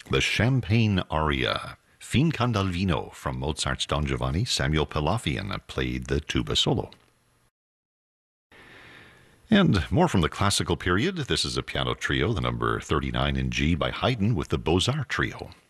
The Champagne Aria. Fincandalvino from Mozart's Don Giovanni. Samuel Pelafian played the tuba solo. And more from the classical period. This is a piano trio, the number 39 in G by Haydn with the Beaux-Arts Trio.